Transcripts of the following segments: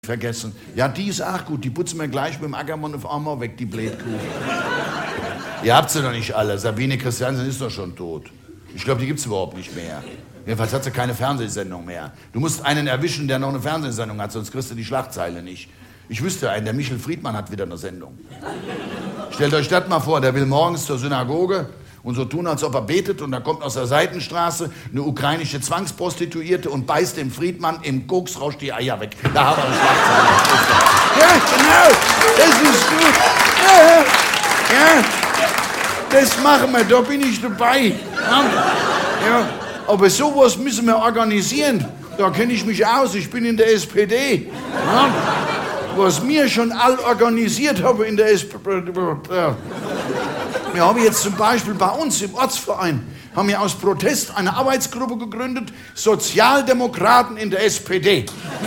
vergessen. Ja, die ist auch gut. Die putzen wir gleich mit dem Ackermann auf einmal weg, die Blätkuh. Ihr habt sie doch nicht alle. Sabine Christiansen ist doch schon tot. Ich glaube, die gibt's überhaupt nicht mehr. Jedenfalls hat sie keine Fernsehsendung mehr. Du musst einen erwischen, der noch eine Fernsehsendung hat, sonst kriegst du die Schlagzeile nicht. Ich wüsste einen, der Michel Friedmann hat wieder eine Sendung. Stellt euch das mal vor, der will morgens zur Synagoge und so tun, als ob er betet, und da kommt aus der Seitenstraße eine ukrainische Zwangsprostituierte und beißt dem Friedmann im Koksrausch die Eier weg. Da haben wir eine Schlagzeile. Ja, genau, das ist gut. Ja, das machen wir, da bin ich dabei. Ja, aber sowas müssen wir organisieren. Da kenne ich mich aus, ich bin in der SPD. Ja, was wir schon all organisiert haben in der SPD. Wir haben jetzt zum Beispiel bei uns im Ortsverein, haben wir aus Protest eine Arbeitsgruppe gegründet, Sozialdemokraten in der SPD.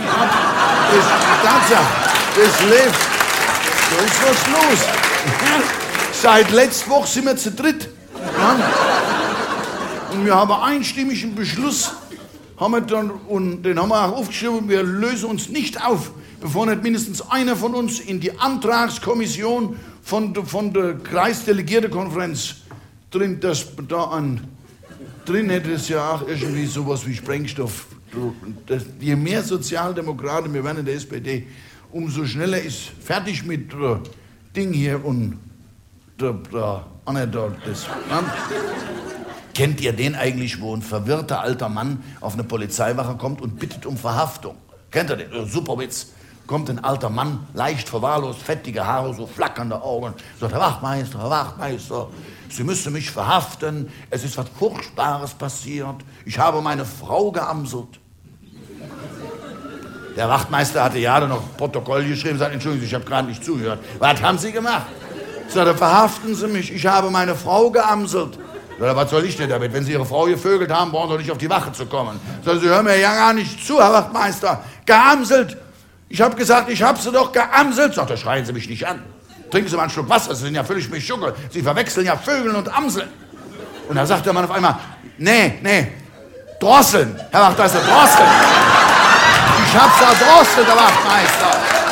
Das lebt. Da ist was los. Seit letzter Woche sind wir zu dritt. Und wir haben einstimmig einen Beschluss, den haben wir auch aufgeschrieben, wir lösen uns nicht auf, bevor nicht mindestens einer von uns in die Antragskommission von der Kreisdelegiertenkonferenz drin, drin hätte es ja auch irgendwie sowas wie Sprengstoff. Je mehr Sozialdemokraten wir werden in der SPD, umso schneller ist fertig mit Ding hier und das. Kennt ihr den eigentlich, wo ein verwirrter alter Mann auf eine Polizeiwache kommt und bittet um Verhaftung? Kennt ihr den? Super Witz. Kommt ein alter Mann, leicht verwahrlost, fettige Haare, so flackernde Augen. Sagt, Herr Wachtmeister, Sie müssen mich verhaften. Es ist was Furchtbares passiert. Ich habe meine Frau geamselt. Der Wachtmeister hatte ja noch Protokoll geschrieben, sagt, entschuldigen Sie, ich habe gerade nicht zugehört. Was haben Sie gemacht? Sagt, verhaften Sie mich, ich habe meine Frau geamselt. Sagt, was soll ich denn damit? Wenn Sie Ihre Frau gevögelt haben, brauchen Sie nicht auf die Wache zu kommen. Sagt, Sie hören mir ja gar nicht zu, Herr Wachtmeister. Geamselt. Ich habe gesagt, ich habe sie doch geamselt. Sagt er, schreien Sie mich nicht an. Trinken Sie mal einen Schluck Wasser, Sie sind ja völlig Mischugge. Sie verwechseln ja Vögeln und Amseln. Und da sagt der Mann auf einmal, nee, drosseln. Herr Wachtmeister, drosseln. Ich hab's erdrosselt, Herr Wachtmeister.